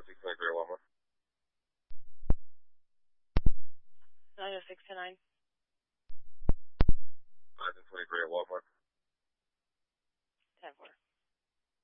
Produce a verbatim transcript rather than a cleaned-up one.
six twenty-three at Walmart. nine oh six to nine. five twenty-three at Walmart.